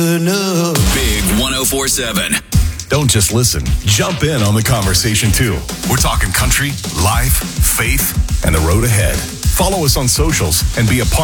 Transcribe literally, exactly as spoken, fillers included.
Big one oh four seven. Don't just listen. Jump in on the conversation, too. We're talking country, life, faith, and the road ahead. Follow us on socials and be a part